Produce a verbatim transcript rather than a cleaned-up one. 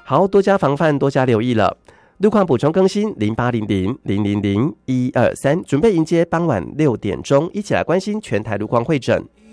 好，多加防范，多加留意了。路况补充更新零八零零零零零一二三，准备迎接傍晚六点钟，一起来关心全台路况会诊。